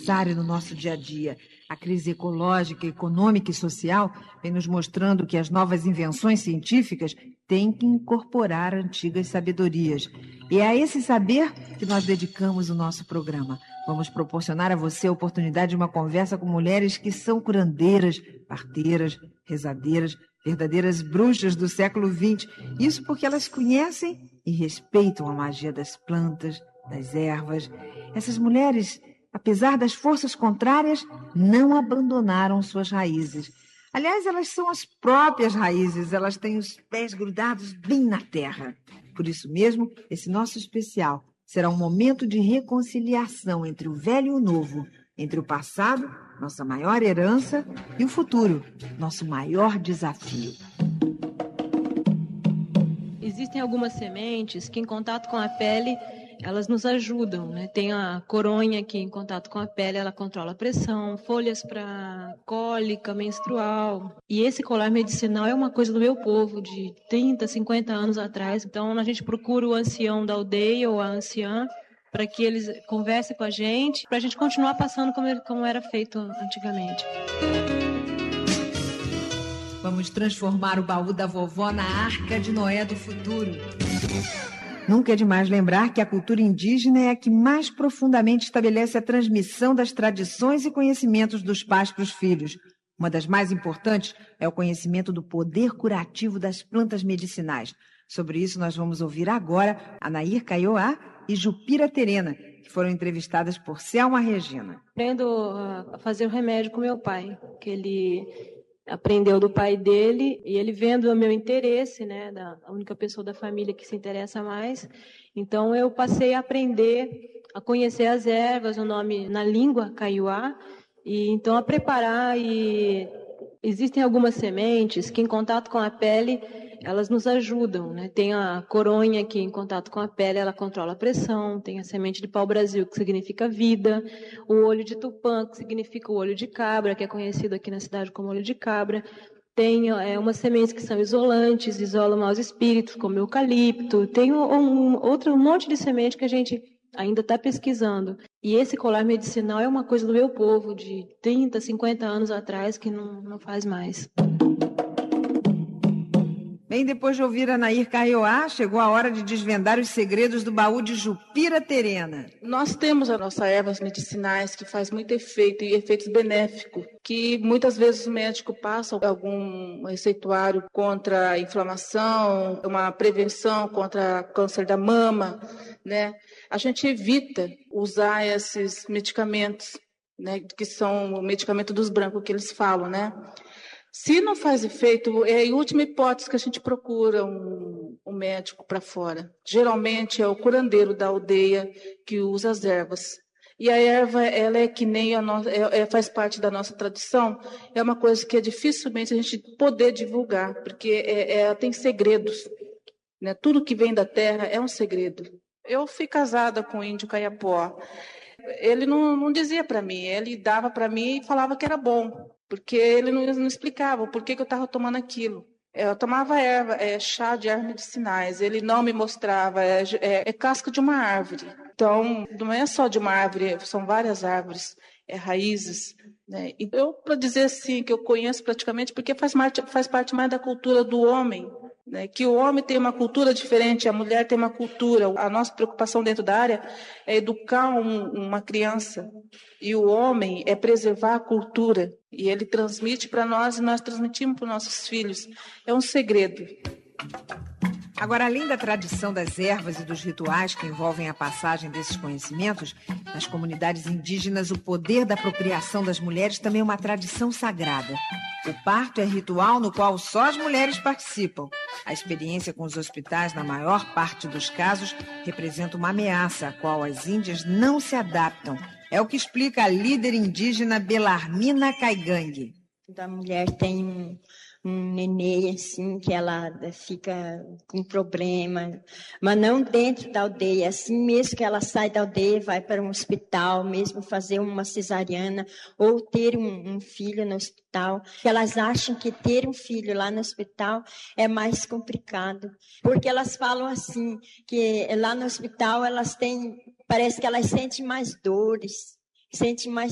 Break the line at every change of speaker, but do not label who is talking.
necessário no nosso dia a dia. A crise ecológica, econômica e social vem nos mostrando que as novas invenções científicas têm que incorporar antigas sabedorias. E é a esse saber que nós dedicamos o nosso programa. Vamos proporcionar a você a oportunidade de uma conversa com mulheres que são curandeiras, parteiras, rezadeiras, verdadeiras bruxas do século XX. Isso porque elas conhecem e respeitam a magia das plantas, das ervas. Essas mulheres, apesar das forças contrárias, não abandonaram suas raízes. Aliás, elas são as próprias raízes, elas têm os pés grudados bem na terra. Por isso mesmo, esse nosso especial será um momento de reconciliação entre o velho e o novo, entre o passado, nossa maior herança, e o futuro, nosso maior desafio.
Existem algumas sementes que, em contato com a pele, elas nos ajudam, né? Tem a coronha que, em contato com a pele, ela controla a pressão, folhas para cólica menstrual. E esse colar medicinal é uma coisa do meu povo, de 30, 50 anos atrás. Então, a gente procura o ancião da aldeia ou a anciã para que eles conversem com a gente, para a gente continuar passando como era feito antigamente.
Vamos transformar o baú da vovó na Arca de Noé do futuro. Nunca é demais lembrar que a cultura indígena é a que mais profundamente estabelece a transmissão das tradições e conhecimentos dos pais para os filhos. Uma das mais importantes é o conhecimento do poder curativo das plantas medicinais. Sobre isso, nós vamos ouvir agora a Nair Kaiowá e Jupira Terena, que foram entrevistadas por Selma Regina.
Aprendo a fazer o remédio com meu pai, que ele aprendeu do pai dele, e ele vendo o meu interesse, né, a única pessoa da família que se interessa mais, então eu passei a aprender, a conhecer as ervas, o nome na língua Kaiowá, e então a preparar. E existem algumas sementes que, em contato com a pele, elas nos ajudam, né? Tem a coronha que, em contato com a pele, ela controla a pressão. Tem a semente de pau-brasil, que significa vida. O olho de tupã, que significa o olho de cabra, que é conhecido aqui na cidade como olho de cabra. Tem umas sementes que são isolantes, isolam maus espíritos, como eucalipto. Tem um monte de semente que a gente ainda está pesquisando. E esse colar medicinal é uma coisa do meu povo, de 30, 50 anos atrás, que não faz mais.
Bem, depois de ouvir a Nair Kaiowá, chegou a hora de desvendar os segredos do baú de Jupira Terena.
Nós temos as nossas ervas medicinais que faz muito efeito e efeitos benéficos, que muitas vezes o médico passa algum receituário contra a inflamação, uma prevenção contra câncer da mama, né? A gente evita usar esses medicamentos, né, que são o medicamento dos brancos que eles falam, né? Se não faz efeito, é em última hipótese que a gente procura um médico para fora. Geralmente é o curandeiro da aldeia que usa as ervas. E a erva, ela é que nem faz parte da nossa tradição, é uma coisa que é dificilmente a gente poder divulgar, porque ela tem segredos, né? Tudo que vem da terra é um segredo. Eu fui casada com o índio Caiapó. Ele não dizia para mim, ele dava para mim e falava que era bom, porque ele não explicava por que eu estava tomando aquilo. Eu tomava chá de ervas medicinais, ele não me mostrava, casca de uma árvore. Então, não é só de uma árvore, são várias árvores, raízes, né? E eu, para dizer assim, que eu conheço praticamente, porque faz parte mais da cultura do homem, né? Que o homem tem uma cultura diferente, a mulher tem uma cultura. A nossa preocupação dentro da área é educar uma criança, e o homem é preservar a cultura, e ele transmite para nós e nós transmitimos para os nossos filhos. É um segredo.
Agora, além da tradição das ervas e dos rituais que envolvem a passagem desses conhecimentos, nas comunidades indígenas o poder da procriação das mulheres também é uma tradição sagrada. O parto é ritual no qual só as mulheres participam. A experiência com os hospitais, na maior parte dos casos, representa uma ameaça a qual as índias não se adaptam. É o que explica a líder indígena Belarmina Caigangue.
A mulher tem um nenê, assim, que ela fica com problema, mas não dentro da aldeia, assim mesmo que ela sai da aldeia, vai para um hospital, mesmo fazer uma cesariana, ou ter um filho no hospital, elas acham que ter um filho lá no hospital é mais complicado, porque elas falam assim, que lá no hospital elas têm, parece que elas sentem mais dores, sentem mais